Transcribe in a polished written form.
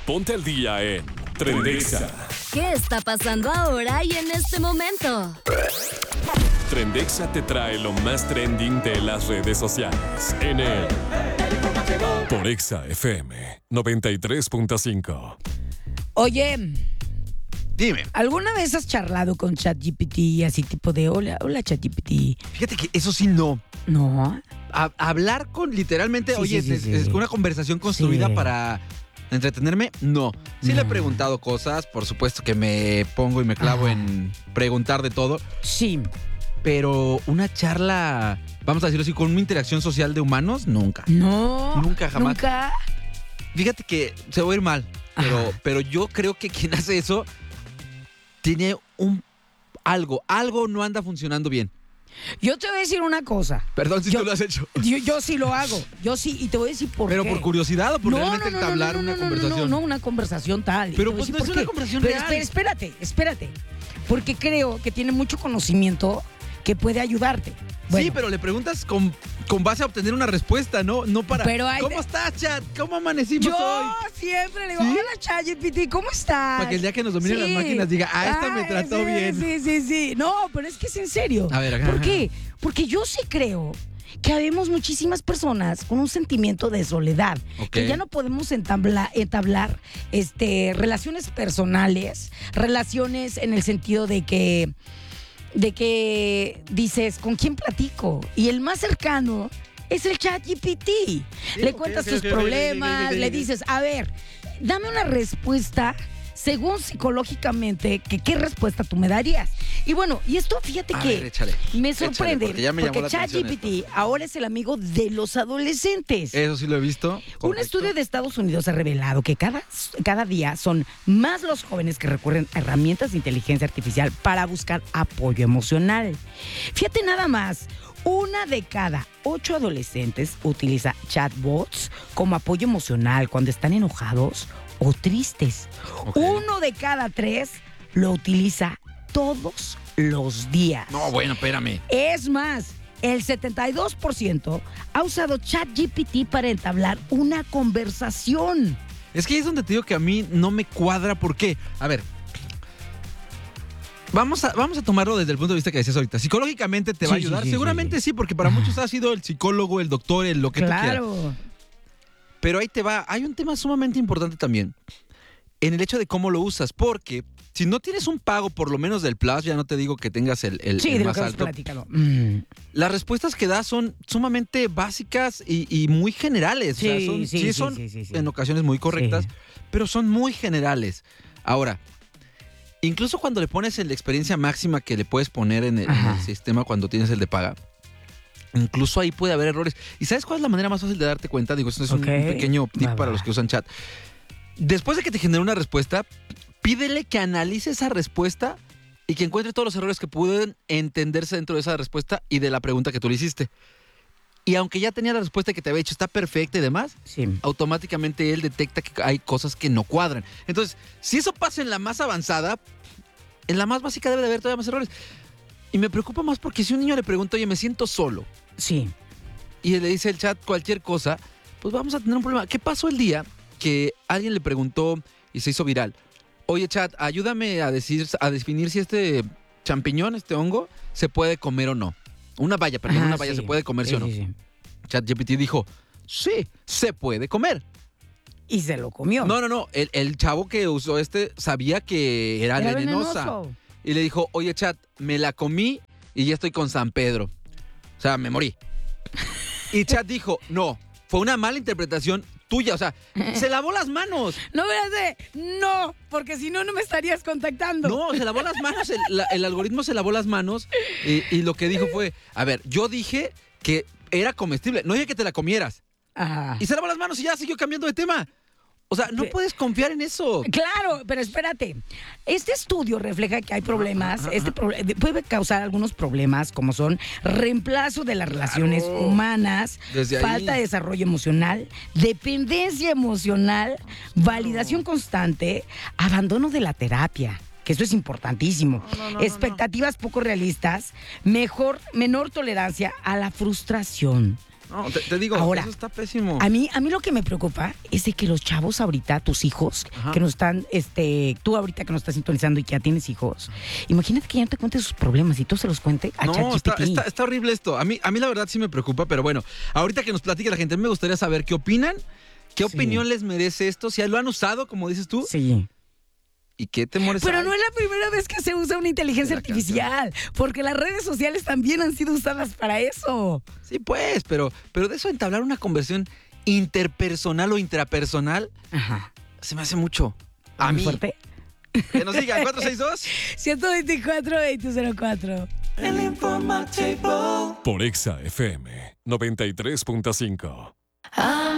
Ponte al día en Trendexa. ¿Qué está pasando ahora y en este momento? Trendexa te trae lo más trending de las redes sociales en el por Exa FM 93.5. Oye, Dime. ¿alguna vez has charlado con ChatGPT así tipo de hola ChatGPT? Fíjate que eso sí no. No. Hablar con literalmente, Sí, oye, sí, es una conversación construida Sí. para entretenerme, no. Sí le he No. preguntado cosas, por supuesto que me pongo y me clavo Ajá. en preguntar de todo, Sí. pero una charla, vamos a decirlo así, con una interacción social de humanos, nunca. No. Nunca, jamás. Nunca. Fíjate que se va a ir mal, pero yo creo que quien hace eso tiene algo no anda funcionando bien. Yo te voy a decir una cosa. Perdón si Yo- tú lo has hecho. Yo sí lo hago. Yo sí, y te voy a decir por Pero qué. por curiosidad o por realmente entablar una conversación. No, una conversación tal. Y Pero te voy a pues decir no es por una qué. conversación Pero real. espérate. Porque creo que tiene mucho conocimiento que puede ayudarte. Bueno, Sí, pero le preguntas con base a obtener una respuesta, no para. Pero hay ¿Cómo de- estás, chat? ¿Cómo amanecimos yo hoy? siempre le digo, ¿Sí? hola ChatGPT, ¿cómo estás? Para que el día que nos dominen las máquinas diga, esta me trató sí, bien. Sí. No, pero es que es en serio. A ver, ajá, ¿Por ajá. qué? Porque yo sí creo que habemos muchísimas personas con un sentimiento de soledad, Ok. que ya no podemos entablar relaciones personales, relaciones en el sentido de que dices, ¿con quién platico? Y el más cercano es el ChatGPT. Le ok, cuentas ok, tus ok, problemas, ok. le dices, a ver, dame una respuesta según psicológicamente, ¿qué respuesta tú me darías? Y bueno, y esto fíjate A que ver, échale. me Échale, sorprende, porque ya me llamó la atención ChatGPT ahora es el amigo de los adolescentes. Eso sí lo he visto. Un Correcto. estudio de Estados Unidos ha revelado que cada día son más los jóvenes que recurren a herramientas de inteligencia artificial para buscar apoyo emocional. Fíjate nada más, 1 de cada 8 adolescentes utiliza chatbots como apoyo emocional cuando están enojados o tristes. Ok. 1 de cada 3 lo utiliza todos los días. No, bueno, espérame. Es más, el 72% ha usado ChatGPT para entablar una conversación. Es que ahí es donde te digo que a mí no me cuadra. ¿Por qué? A ver. Vamos a tomarlo desde el punto de vista que decías ahorita. Psicológicamente te va a Sí, ayudar. sí, Seguramente sí, porque para muchos ha sido el psicólogo, el doctor, lo que tú quieras. Claro. Pero ahí te va. Hay un tema sumamente importante también en el hecho de cómo lo usas. Porque si no tienes un pago, por lo menos del Plus, ya no te digo que tengas el Sí, de lo más que hemos alto. platicado. Las respuestas que das son sumamente básicas y muy generales. Sí, o sea, son sí. en ocasiones muy correctas, Sí. pero son muy generales. Ahora, incluso cuando le pones la experiencia máxima que le puedes poner en el Ajá. sistema cuando tienes el de paga, incluso ahí puede haber errores. ¿Y sabes cuál es la manera más fácil de darte cuenta? Digo, esto es un Ok. pequeño tip Va, para va. los que usan chat. Después de que te genere una respuesta, pídele que analice esa respuesta y que encuentre todos los errores que pueden entenderse dentro de esa respuesta y de la pregunta que tú le hiciste. Y aunque ya tenía la respuesta que te había hecho, está perfecta y demás, Sí. automáticamente él detecta que hay cosas que no cuadran. Entonces, si eso pasa en la más avanzada, en la más básica debe de haber todavía más errores. Y me preocupa más porque si un niño le pregunta, oye, me siento solo, Sí. y le dice el chat cualquier cosa, pues vamos a tener un problema. ¿Qué pasó el día que alguien le preguntó y se hizo viral? Oye, chat, ayúdame a definir si este champiñón, este hongo, se puede comer o no. Una valla, perdón, Ajá, una valla sí. se puede comer, ¿sí o no? Sí. ChatGPT dijo, sí, se puede comer. Y se lo comió. No. El chavo que usó sabía que era venenosa. venenoso. Y le dijo, oye, chat, me la comí y ya estoy con San Pedro. O sea, me morí. Y chat dijo, no, fue una mala interpretación tuya. O sea, se lavó las manos. No me hace, no, porque si no, no me estarías contactando. No, se lavó las manos. El algoritmo se lavó las manos y lo que dijo fue, a ver, yo dije que era comestible. No dije que te la comieras. Ajá. Y se lavó las manos y ya siguió cambiando de tema. O sea, no ¿Qué? puedes confiar en eso. Claro, pero espérate. Este estudio refleja que hay problemas. Puede causar algunos problemas, como son reemplazo de las relaciones humanas, Desde ahí. falta de desarrollo emocional, dependencia emocional, validación constante, abandono de la terapia. Que eso es importantísimo. Expectativas poco realistas, menor tolerancia a la frustración. No, te digo, Ahora, eso está pésimo. A mí lo que me preocupa es de que los chavos ahorita, tus hijos, Ajá. que nos están, tú ahorita que nos estás sintonizando y que ya tienes hijos, imagínate que ya no te cuentes sus problemas y tú se los cuentes a No, ChatGPT. está horrible esto. A mí la verdad sí me preocupa, pero bueno, ahorita que nos platique la gente, me gustaría saber qué opinan, qué Sí. opinión les merece esto, si lo han usado, como dices tú, Sí. y qué temores Pero hay. no es la primera vez que se usa una inteligencia La artificial, porque las redes sociales también han sido usadas para eso. Sí, pues, pero de eso entablar una conversación interpersonal o intrapersonal, Ajá. se me hace mucho. A Muy mí. fuerte. Que nos digan, 462. 124-2004. Por Exa FM 93.5.